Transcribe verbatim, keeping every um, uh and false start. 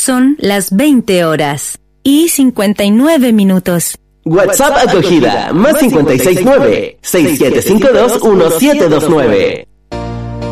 Son las veinte horas y cincuenta y nueve minutos. WhatsApp acogida, más cincuenta y seis nueve, seis siete cinco dos, uno siete dos nueve.